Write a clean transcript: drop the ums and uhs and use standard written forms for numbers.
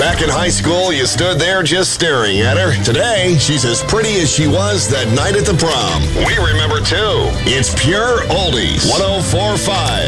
Back in high school, you stood there just staring at her. Today, she's as pretty as she was that night at the prom. We remember too. It's Pure Oldies 104.5.